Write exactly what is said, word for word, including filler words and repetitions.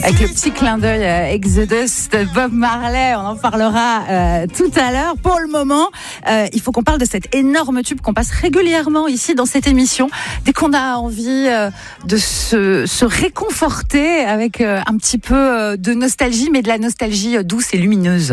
Avec le petit clin d'œil à Exodus de Bob Marley, on en parlera euh, tout à l'heure. Pour le moment, euh, il faut qu'on parle de cet énorme tube qu'on passe régulièrement ici dans cette émission. Dès qu'on a envie euh, de se, se réconforter avec euh, un petit peu euh, de nostalgie, mais de la nostalgie douce et lumineuse.